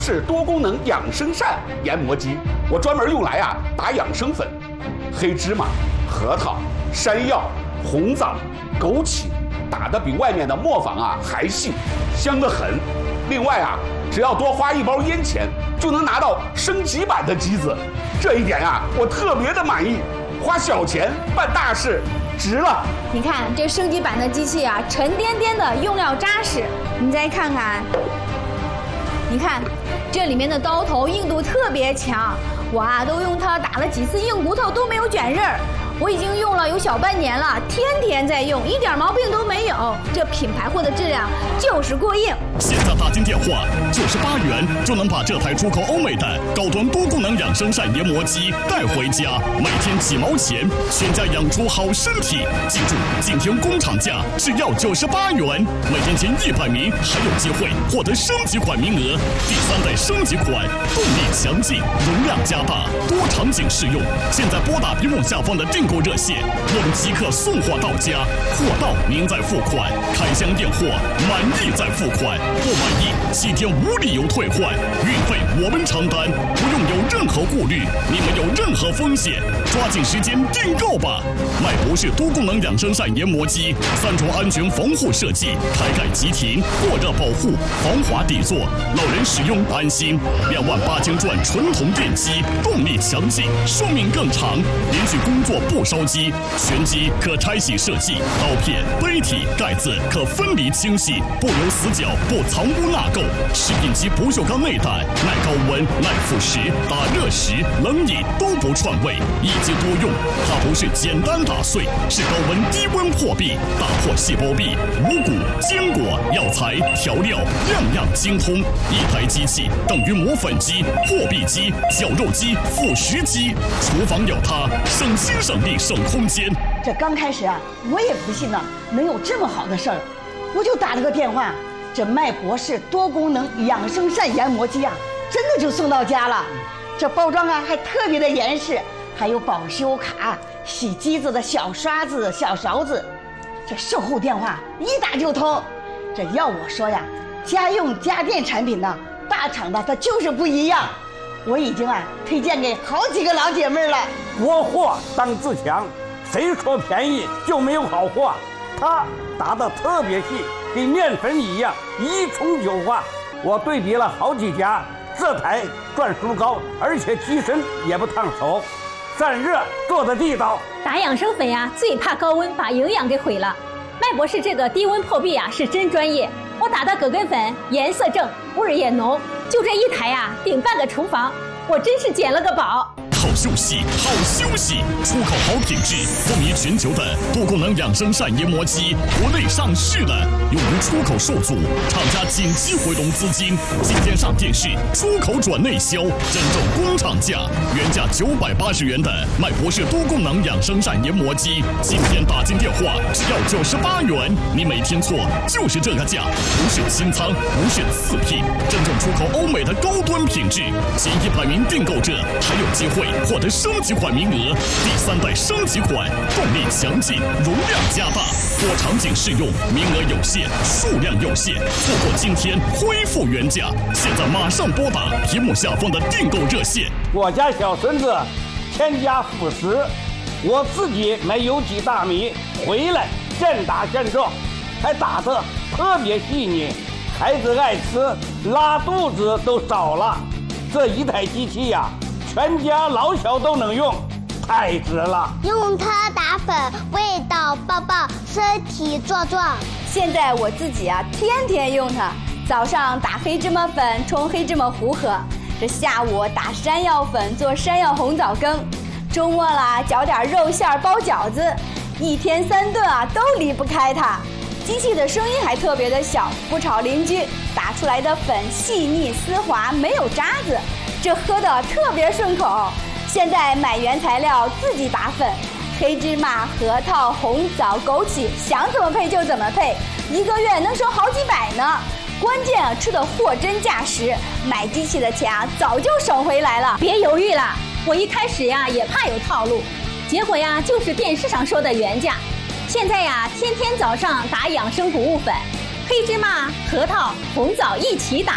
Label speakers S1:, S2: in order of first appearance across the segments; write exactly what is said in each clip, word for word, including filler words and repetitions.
S1: 是多功能养生膳研磨机，我专门用来啊打养生粉，黑芝麻、核桃、山药、红枣、枸杞，打得比外面的磨坊啊还细，香得很。另外啊，只要多花一包烟钱，就能拿到升级版的机子，这一点啊我特别的满意。花小钱办大事，值了。
S2: 你看这升级版的机器啊，沉甸甸的，用料扎实。你再看看，你看这里面的刀头硬度特别强，我啊都用它打了几次硬骨头都没有卷刃儿。我已经用了有小半年了，天天在用，一点毛病都没有。这品牌货的质量就是过硬。
S3: 现在打进电话，九十八元就能把这台出口欧美的高端多功能养生膳研磨机带回家，每天几毛钱，全家养出好身体。记住，今天工厂价只要九十八元，每天前一百名还有机会获得升级款名额。第三代升级款，动力强劲，容量加大，多场景适用。现在拨打屏幕下方的订购热线，我们即刻送货到家，货到您再付款，开箱验货，满意再付款。不满意，七天无理由退换，运费我们承担，不用有任何顾虑，你们有任何风险，抓紧时间订购吧！麦博士多功能养生膳研磨机，三重安全防护设计，开盖即停，过热保护，防滑底座，老人使用安心。两万八千转纯铜电机，动力强劲，寿命更长，连续工作不烧机，全机可拆洗设计，刀片、杯体、盖子可分离清洗，不留死角，不藏污纳垢。食品级不锈钢内胆，耐高温、耐腐蚀，打热时、冷饮都不串味，一机多用。它不是简单打碎，是高温低温破壁，打破细胞壁，五谷、坚果、药材、调料样样精通。一台机器等于磨粉机、破壁机、绞肉机、腐蚀机。厨房有它，省心省力省空间。
S4: 这刚开始啊，我也不信呢，能有这么好的事儿，我就打了个电话。这麦博士多功能养生膳研磨机啊，真的就送到家了。这包装啊还特别的严实，还有保修卡、洗机子的小刷子、小勺子。这售后电话一打就通。这要我说呀，家用家电产品呢，大厂的它就是不一样。我已经啊推荐给好几个老姐妹了。
S5: 国货当自强，谁说便宜就没有好货？它打得特别细，跟面粉一样，一冲就化。我对比了好几家，这台转速高，而且机身也不烫手，散热做得地道。
S6: 打养生粉呀，最怕高温把营养给毁了。麦博士这个低温破壁啊，是真专业。我打的葛根粉颜色正，味儿也浓，就这一台呀，顶半个厨房，我真是捡了个宝。
S3: 好休息，好休息！出口好品质，风靡全球的多功能养生膳研磨机，国内上市了，由于出口受阻，厂家紧急回笼资金，今天上电视，出口转内销，真正工厂价，原价九百八十元的麦博士多功能养生膳研磨机，今天打进电话只要九十八元，你没听错，就是这个价，不是清仓，不是次品，真正出口欧美的高端品质，前一百名订购者还有机会获得升级款名额，第三代升级款，动力强劲，容量加大，多场景适用，名额有限，数量有限，错过今天恢复原价。现在马上拨打屏幕下方的订购热线。
S5: 我家小孙子添加辅食，我自己买有机大米回来现打现做，还打得特别细腻，孩子爱吃，拉肚子都少了。这一台机器呀、啊，全家老小都能用，太值了！
S7: 用它打粉，味道爆爆，身体壮壮。
S2: 现在我自己啊，天天用它。早上打黑芝麻粉冲黑芝麻糊喝，这下午打山药粉做山药红枣羹，周末啦搅点肉馅包饺子，一天三顿啊都离不开它。机器的声音还特别的小，不吵邻居，打出来的粉细腻丝滑，没有渣子。这喝的特别顺口。现在买原材料自己打粉，黑芝麻、核桃、红枣、枸杞，想怎么配就怎么配，一个月能省好几百呢。关键啊，吃的货真价实，买机器的钱啊早就省回来了。
S6: 别犹豫了，我一开始呀也怕有套路，结果呀就是电视上说的原价。现在呀，天天早上打养生谷物粉，黑芝麻、核桃、红枣一起打。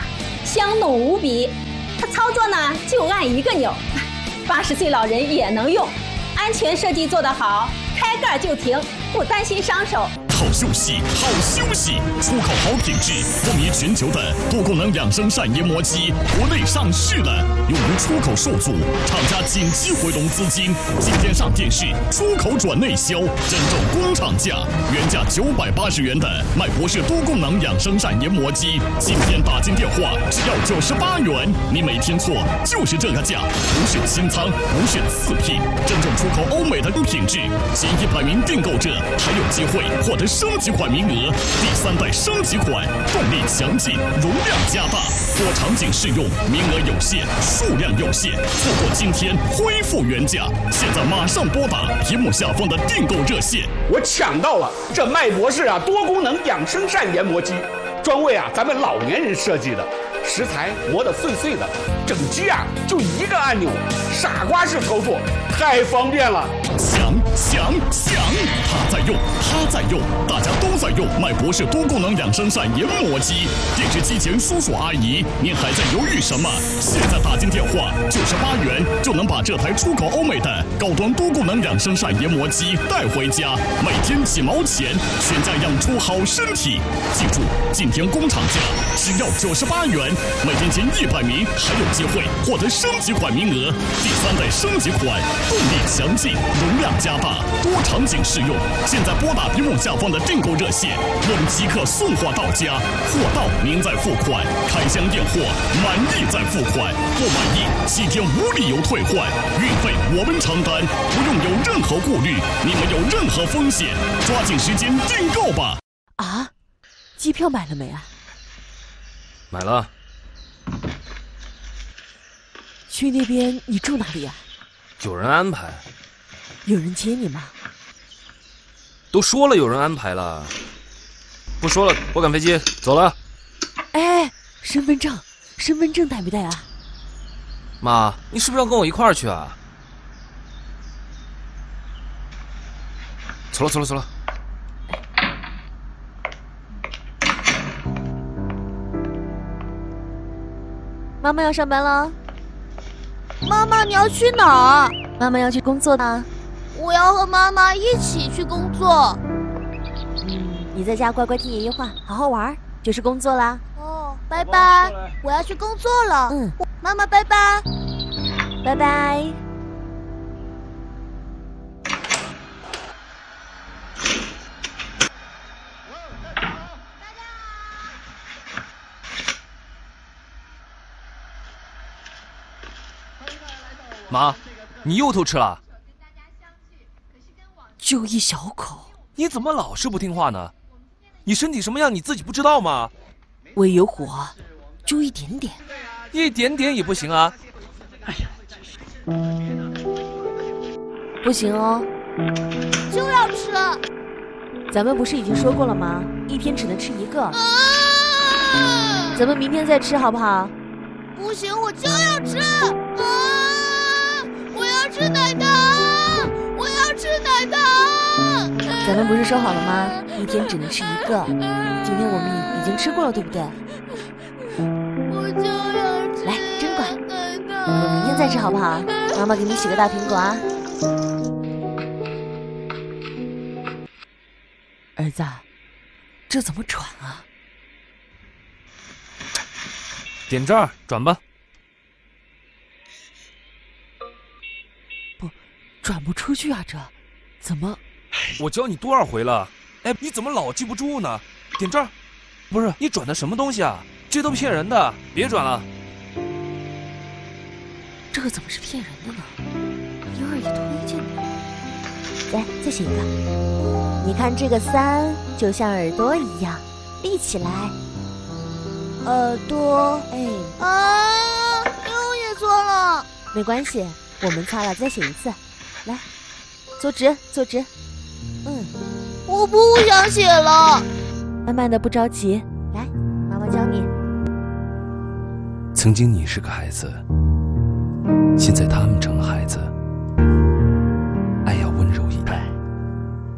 S6: 香浓无比。它操作呢就按一个钮，八十岁老人也能用。安全设计做得好，开盖就停，不担心伤手。
S3: 好休息，好休息，出口好品质，风靡全球的多功能养生扇研磨机，国内上市了，由于出口受阻，厂家紧急回笼资金，今天上电视，出口转内销，真正工厂价，原价九百八十元的麦博士多功能养生扇研磨机，今天打进电话只要九十八元，你没听错，就是这个价，不是清仓，不是次品，真正出口欧美的品质，前一百名订购者还有机会获得升级款名额，第三代升级款，动力强劲，容量加大，多场景适用，名额有限，数量有限，错过今天恢复原价，现在马上拨打屏幕下方的订购热线。
S1: 我抢到了这麦博士啊多功能养生扇研磨机，专为啊咱们老年人设计的，食材磨得碎碎的，整机啊就一个按钮，傻瓜式操作，太方便了。
S3: 抢抢抢！他在用，他在用，大家都在用麦博士多功能养生扇研磨机。电视机前叔叔阿姨，您还在犹豫什么？现在打进电话，九十八元就能把这台出口欧美的高端多功能养生扇研磨机带回家，每天几毛钱，全家养出好身体。记住，今天工厂价只要九十八元，每天前一百名还有机会获得升级款名额。第三代升级款，动力强劲，容量加大，多场景适用。现在拨打屏幕下方的订购热线，我们即刻送货到家，货到您再付款，开箱验货，满意再付款，不满意七天无理由退换，运费我们承担，不用有任何顾虑，你们有任何风险，抓紧时间订购吧。
S8: 啊，机票买了没啊？
S9: 买了。
S8: 去那边你住哪里啊？
S9: 有人安排。
S8: 有人接你吗？
S9: 都说了有人安排了。不说了，我赶飞机走了。
S8: 哎，身份证，身份证带没带啊？
S9: 妈，你是不是要跟我一块儿去啊？走了走了走了。
S8: 妈妈要上班了。
S7: 妈妈，你要去哪儿？
S8: 妈妈要去工作呢。
S7: 我要和妈妈一起去工作。
S8: 嗯，你在家乖乖听爷爷话，好好玩，就是工作啦。
S7: 哦，拜拜，我要去工作了。
S8: 嗯，
S7: 妈妈，拜拜，
S8: 拜拜。
S9: 妈，你又偷吃了？
S8: 就一小口。
S9: 你怎么老是不听话呢？你身体什么样你自己不知道吗？
S8: 胃有火，就一点点。
S9: 一点点也不行啊！
S4: 哎呀，真是。
S8: 不行哦。
S7: 就要吃。
S8: 咱们不是已经说过了吗？一天只能吃一个。
S7: 啊！
S8: 咱们明天再吃好不好？
S7: 不行，我就要吃。啊！我要吃奶糖，我要吃奶糖。
S8: 咱们不是说好了吗？一天只能吃一个。今天我们已经吃过了，对不对？
S7: 我就要吃。
S8: 来，真乖。我们明天再吃好不好？妈妈给你洗个大苹果啊。儿子，这怎么转啊？
S9: 点这儿转吧。
S8: 不，转不出去啊！这怎么？
S9: 我教你多少回了？哎，你怎么老记不住呢？点这儿。不是，你转的什么东西啊？这都骗人的，别转了。
S8: 这个怎么是骗人的呢？幼儿也推荐的。来，再写一个。你看这个三，就像耳朵一样，立起来。
S7: 耳朵，
S8: 哎，
S7: 啊，又写错了。
S8: 没关系，我们擦了再写一次。来，坐直，坐直。嗯，
S7: 我不想写了。
S8: 慢慢的，不着急。来，妈妈教你。
S9: 曾经你是个孩子，现在他们成